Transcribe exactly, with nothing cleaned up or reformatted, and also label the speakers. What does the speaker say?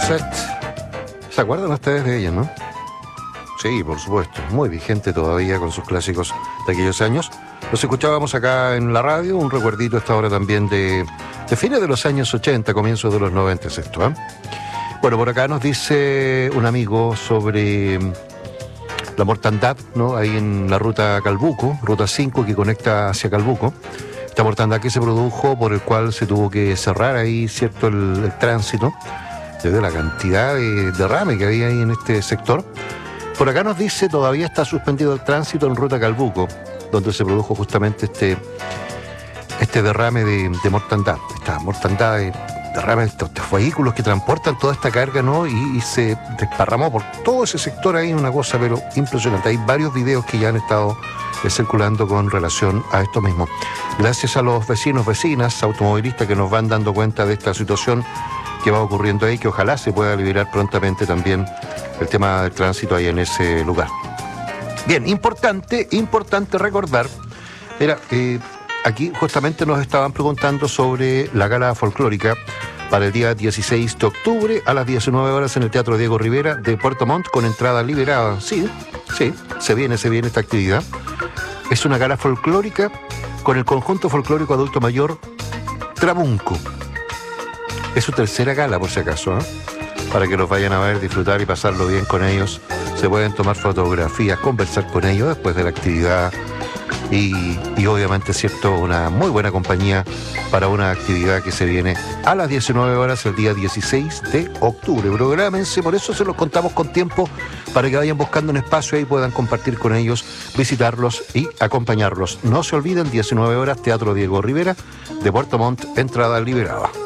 Speaker 1: Roxette. ¿Se acuerdan ustedes de ella, no? Sí, por supuesto. Muy vigente todavía con sus clásicos de aquellos años. Los escuchábamos acá en la radio, un recuerdito a esta hora también de, de fines de los años ochenta, comienzos de los noventa, esto, ¿eh? Bueno, por acá nos dice un amigo sobre la mortandad, ¿no? Ahí en la ruta Calbuco, ruta cinco que conecta hacia Calbuco. Esta mortandad que se produjo, por el cual se tuvo que cerrar ahí, ¿cierto?, el, el tránsito, debido a la cantidad de derrame que había ahí en este sector. Por acá nos dice, todavía está suspendido el tránsito en ruta Calbuco, donde se produjo justamente este, este derrame de, de mortandad, esta mortandad de derrame de estos, estos vehículos que transportan toda esta carga, ¿no? Y, y se desparramó por todo ese sector ahí, una cosa pero impresionante. Hay varios videos que ya han estado eh, circulando con relación a esto mismo. Gracias a los vecinos, vecinas, automovilistas que nos van dando cuenta de esta situación que va ocurriendo ahí, que ojalá se pueda liberar prontamente también el tema del tránsito ahí en ese lugar. Bien, importante, importante recordar, mira, eh, aquí justamente nos estaban preguntando sobre la gala folclórica para el día dieciséis de octubre a las diecinueve horas en el Teatro Diego Rivera de Puerto Montt con entrada liberada. Sí, sí, se viene, se viene esta actividad. Es una gala folclórica con el conjunto folclórico adulto mayor Trabunco. Es su tercera gala, por si acaso, ¿eh? Para que los vayan a ver, disfrutar y pasarlo bien con ellos. Se pueden tomar fotografías, conversar con ellos después de la actividad y, y obviamente, cierto, una muy buena compañía para una actividad que se viene a las diecinueve horas el día dieciséis de octubre. Prográmense, por eso se los contamos con tiempo para que vayan buscando un espacio y puedan compartir con ellos, visitarlos y acompañarlos. No se olviden, diecinueve horas, Teatro Diego Rivera de Puerto Montt, entrada liberada.